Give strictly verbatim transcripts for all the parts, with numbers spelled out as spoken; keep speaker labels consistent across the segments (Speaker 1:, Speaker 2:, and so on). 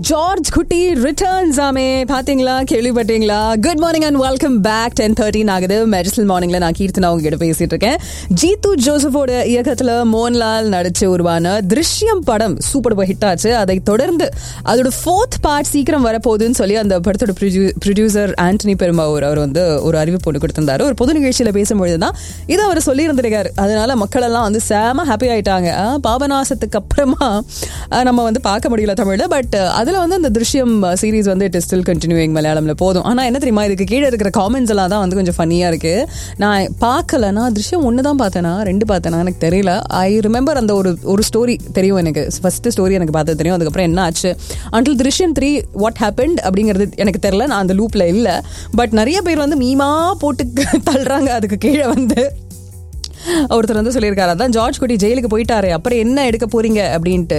Speaker 1: George குட்டி returns ஆமே பாத்தீங்களா, கேள்விப்பட்டீங்களா? Good morning and welcome back. Ten thirteen ஆகுது. மெரிசல் மார்னிங்ல நான் கீர்த்தனா உங்ககிட்ட பேசிட்டு இருக்கேன். ஜீத்து ஜோசஃபோட இயக்கத்துல மோகன்லால் நடிச்சு உருவான திருஷ்யம் படம் சூப்பர் ஹிட் ஆச்சு. அதை தொடர்ந்து அதோட ஃபோர்த் பார்ட் சீக்கிரம் வரப்போகுதுன்னு சொல்லி அந்த படத்தோட ப்ரொடியூசர் ஆண்டனி பெருமாவூர் அவர் வந்து ஒரு அறிவிப்பு ஒன்று கொடுத்திருந்தாரு. ஒரு பொது நிகழ்ச்சியில பேசும்பொழுதுதான் இதை அவர் சொல்லி இருந்திருக்காரு. அதனால மக்கள் எல்லாம் வந்து சேம ஹாப்பி ஆயிட்டாங்க. பாபநாசத்துக்கு அப்புறமா நம்ம வந்து பார்க்க முடியல தமிழ்ல, பட் அதுல வந்து அந்த திருஷ்யம் சீரீஸ் வந்து இட் இஸ் ஸ்டில் கண்டினியூயிங் மலையாளம்ல போதும். ஆனா என்ன தெரியுமா, இதுக்கு கீழே இருக்கிற காமெண்ட்ஸ் எல்லாம் தான் வந்து கொஞ்சம் ஃபன்னியா இருக்கு. நான் பார்க்கல, நான் திருஷ்யம் ஒன்று தான் பார்த்தேனா ரெண்டு பார்த்தேனா எனக்கு தெரியல. ஐ ரிமெம்பர் அந்த ஒரு ஒரு ஸ்டோரி தெரியும் எனக்கு. ஃபர்ஸ்ட் ஸ்டோரி எனக்கு பார்த்தது தெரியும். அதுக்கப்புறம் என்ன ஆச்சு until Drishyam three what happened அப்படிங்கிறது எனக்கு தெரியல. நான் அந்த லூப்ல இல்லை. பட் நிறைய பேர் வந்து மீமா போட்டு தள்ளுறாங்க அதுக்கு கீழே வந்து. ஒருத்தர் வந்து சொல்லியிருக்காரு, அதான் ஜார்ஜ் குட்டி ஜெயிலுக்கு போயிட்டாரு, அப்புறம் என்ன எடுக்க போறீங்க அப்படின்ட்டு.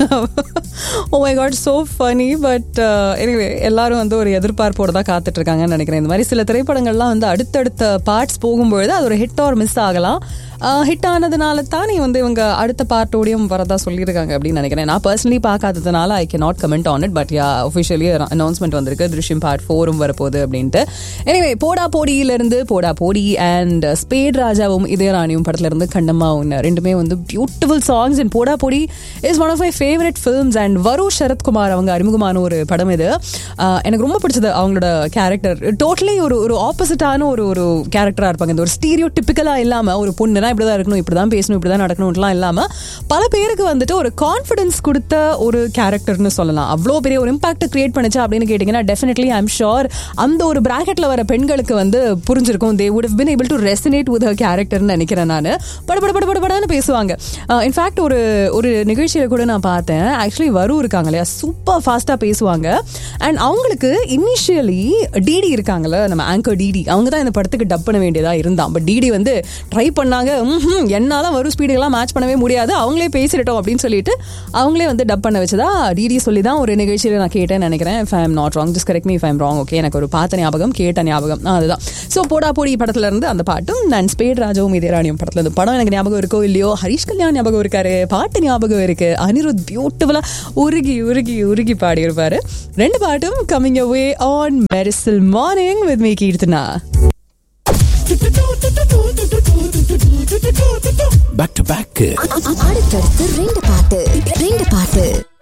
Speaker 1: Oh my God, so funny. But anyway எல்லாரும் வந்து ஒரு எதிர்பார்ப்போடு தான் காத்துட்டு இருக்காங்கன்னு நினைக்கிறேன். இந்த மாதிரி சில திரைப்படங்கள்லாம் வந்து அடுத்தடுத்த பார்ட்ஸ் போகும்பொழுது அது ஒரு ஹிட் ஆர் மிஸ் ஆகலாம். ஹிட் ஆனதுனால தான் நீ வந்து இவங்க அடுத்த பார்ட்டோடையும் வரதா சொல்லியிருக்காங்க அப்படின்னு நினைக்கிறேன். நான் personally பார்க்காததுனால I can not comment on it. But yeah, officially announcement வந்திருக்கு திருஷ்யம் பார்ட் ஃபோரும் வரப்போகுது அப்படின்ட்டு. எனிவே, போடா போடியிலிருந்து போடா போடி அண்ட் ஸ்பேட் ராஜாவும் இதயராணியும் படத்துல இருந்து கண்ணம்மாவும் ரெண்டுமே வந்து பியூட்டிஃபுல் சாங்ஸ். அண்ட் போடா போடி is one of my favourite films. And வரு சரத்குமார் அவங்க அறிமுகமான ஒரு படம் இது. எனக்கு ரொம்ப பிடிச்சது அவங்களோட கேரக்டர். டோட்டலி ஒரு ஒரு ஆப்போசிட்டான ஒரு ஒரு கேரக்டரா இருப்பாங்க. இந்த ஒரு ஸ்டீரியோ டிப்பிக்கலா இல்லாம ஒரு பொண்ணு இப்படிதான் இருக்கணும், இப்படிதான் பேசணும், இப்படிதான் நடக்கணும்லாம் இல்லாம பல பேருக்கு வந்துட்டு ஒரு கான்ஃபிடன்ஸ் கொடுத்த ஒரு கேரக்டர்னு சொல்லலாம். அவ்வளோ பெரிய ஒரு இம்பாக்ட் கிரியேட் பண்ணுச்சா அப்படின்னு கேட்டீங்கன்னா டெஃபினெட்லி ஐ எம் ஷோர் அந்த ஒரு பிராக்கெட்ல வர பெண்களுக்கு வந்து புரிஞ்சிருக்கும். They would have been able to resonate with her கேரக்டர்னு நினைக்கிறேன் நான். பட பட பட பட படன்னு பேசுவாங்க. இன்ஃபேக்ட் ஒரு ஒரு நிகழ்ச்சியில கூட நான் பார்த்தேன். ஆக்சுவலி வரு இருக்காங்க இல்லையா, சூப்பர் ஃபாஸ்டா பேசுவாங்க. அண்ட் அவங்களுக்கு இனிஷியலி டிடி இருக்காங்கல்ல, நம்ம ஆங்கர் டிடி, அவங்க தான் இந்த படத்துக்கு டப் பண்ண வேண்டியதா இருந்தான். பட் டிடி வந்து ட்ரை பண்ணாங்க. என்னால வரும் ஸ்பீடுகள்லாம் மேட்ச் பண்ணவே முடியாது, அவங்களே பேசிட்டோம் அப்படின்னு சொல்லிட்டு அவங்களே வந்து டப் பண்ண வச்சதா டிடி சொல்லி தான் ஒரு நிகழ்ச்சியில நான் கேட்டேன்னு நினைக்கிறேன். If I am not wrong, just correct me if I am wrong. Okay, எனக்கு ஒரு பார்த்த ஞாபகம், கேட்ட ஞாபகம் அதுதான். ஸோ போடா போடி படத்துல இருந்து அந்த பாட்டும், நான் ஸ்பேட் ராஜாவும் இதயராணியும் படத்துல இருந்து படம் எனக்கு ஞாபகம் இருக்கோ இல்லையோ, ஹரிஷ் கல்யாண் ஞாபகம் இருக்காரு, பாட்டு ஞாபகம் இருக்கு, அனிருத் பியூட்டிஃபுல்லா உருகி உருகி உருகி பாடி இருப்பாரு. ரெண்டு பாட்டும் coming away on Mersal morning with me Keerthana.
Speaker 2: Back to back
Speaker 3: அடுத்தடுத்து ரெண்டு பாட்டு ரெண்டு பாட்டு